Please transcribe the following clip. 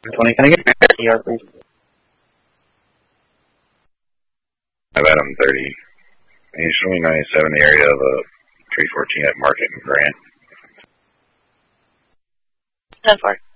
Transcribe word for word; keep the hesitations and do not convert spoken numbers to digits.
twenty, can I get your E R, please? I've had him thirty. He's showing ninety-seven in the area of uh, three fourteen at Market and Grant. ten four.